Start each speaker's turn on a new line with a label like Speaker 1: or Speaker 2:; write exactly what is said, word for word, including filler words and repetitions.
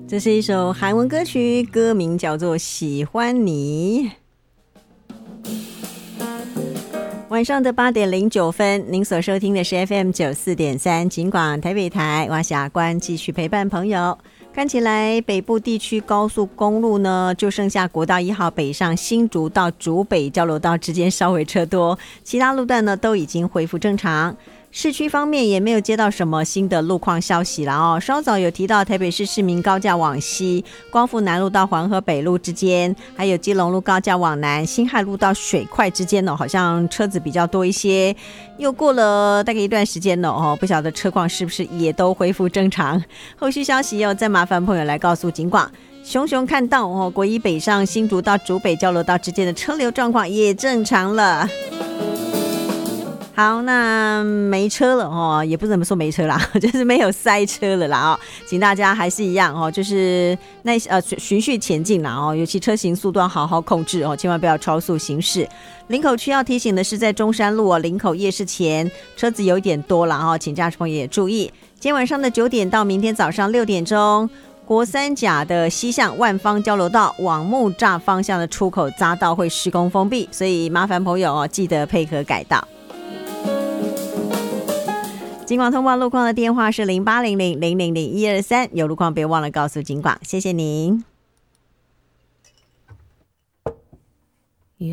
Speaker 1: 这是一首韩文歌曲，歌名叫做《喜欢你》。晚上的八点零九分，您所收听的是 F M 九四点三警广台北台，蛙峡关继续陪伴朋友。看起来北部地区高速公路呢，就剩下国道一号北上新竹到竹北交流道之间稍微车多，其他路段呢都已经恢复正常。市区方面也没有接到什么新的路况消息了哦。稍早有提到台北市市民高架往西，光复南路到环河北路之间，还有基隆路高架往南，辛亥路到水块之间呢、哦，好像车子比较多一些。又过了大概一段时间了哦，不晓得车况是不是也都恢复正常。后续消息又再麻烦朋友来告诉警广。熊熊看到哦，国一北上新竹到竹北交流道之间的车流状况也正常了。好，那没车了哦，也不怎么说没车啦，就是没有塞车了啦哦，请大家还是一样哦，就是那呃循序前进啦哦，尤其车行速度要好好控制哦，千万不要超速行驶。林口区要提醒的是，在中山路哦，林口夜市前车子有一点多了哦，请驾驶朋友也注意。今天晚上的九点到明天早上六点钟。国三甲的西向万方交流道往木栅方向的出口匝道会施工封闭，所以麻烦朋友哦，记得配合改道。警广通报路况的电话是零八零零零零零一二三，有路况别忘了告诉警广，谢谢您。